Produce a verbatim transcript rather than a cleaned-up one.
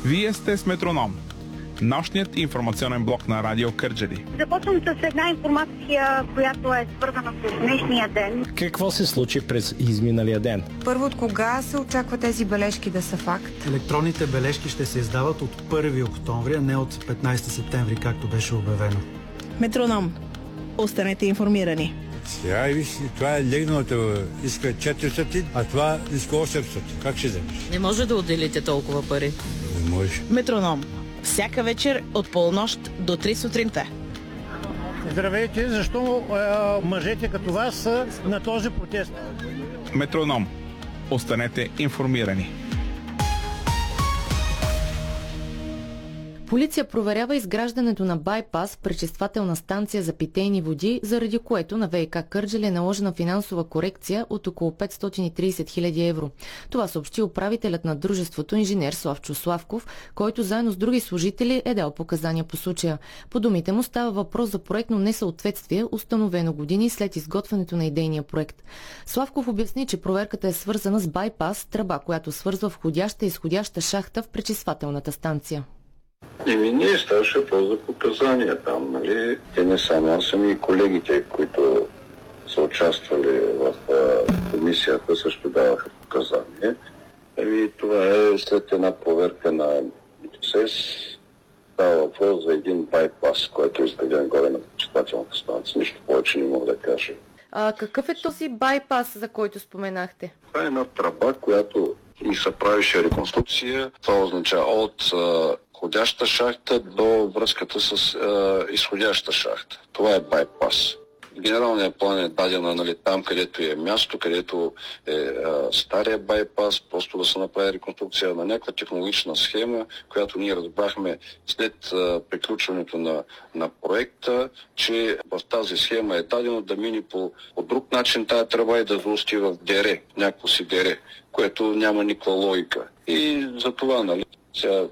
Вие сте с Метроном, нощният информационен блок на Радио Кърджали. Започвам с една информация, която е свързана с днешния ден. Какво се случи през изминалия ден? Първо, от кога се очаква тези бележки да са факт? Електронните бележки ще се издават от първи октомври, а не от петнайсети септември, както беше обявено. Метроном. Останете информирани. Сега виж, това е легналото, иска четиристотин, а това иска осемстотин. Как ще вземеш? Не може да отделите толкова пари. Не може. Метроном. Всяка вечер от полунощ до три сутринта. Здравейте, защо е, мъжете като вас са на този протест? Метроном. Останете информирани. Полиция проверява изграждането на байпас, пречиствателна станция за питейни води, заради което на ВиК Кърджали е наложена финансова корекция от около петстотин и трийсет хиляди евро. Това съобщи управителят на дружеството инженер Славчо Славков, който заедно с други служители е дал показания по случая. По думите му става въпрос за проектно несъответствие, установено години след изготвянето на идейния проект. Славков обясни, че проверката е свързана с байпас, тръба, която свързва входяща и изходяща шахта в пречиствателната станция. Еми, ние ставаше въпрос за показания там, нали? Те не само аз, ами и колегите, които са участвали в а, комисията, също даваха показания. Еми, това е след една проверка на МИТСЕС. Става въпрос за един байпас, който е изграден горе на пречиствателната станция. Нищо повече не мога да кажа. А какъв е този байпас, за който споменахте? Това е една тръба, която и се правише реконструкция. Това означава от а, входяща шахта до връзката с а, изходяща шахта. Това е байпас. Генералният план е дадена, нали, там, където е място, където е а, стария байпас, просто да се направи реконструкция на някаква технологична схема, която ние разбрахме след а, приключването на, на проекта, че в тази схема е дадено да мине по, по друг начин тая тръба и да заости в дере, някакво си дере, което няма никаква логика. И за това, нали, сега